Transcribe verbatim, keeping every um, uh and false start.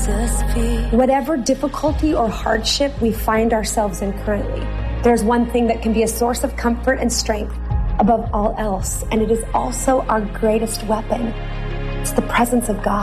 Whatever difficulty or hardship we find ourselves in currently, there's one thing that can be a source of comfort and strength above all else, and it is also our greatest weapon. It's the presence of God.